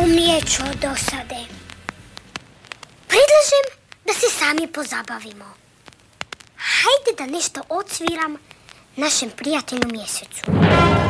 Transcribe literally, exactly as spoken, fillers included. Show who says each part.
Speaker 1: umnijeću od dosade. Predlažem da se sami pozabavimo. Hajde da nešto odsviram našem prijatelju Mjesecu.